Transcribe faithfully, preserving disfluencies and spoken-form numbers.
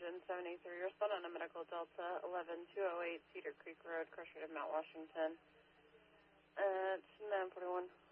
seven seven eight three, respond on a medical Delta eleven two oh eight Cedar Creek Road, Crusher to Mount Washington. Uh, it's nine forty-one.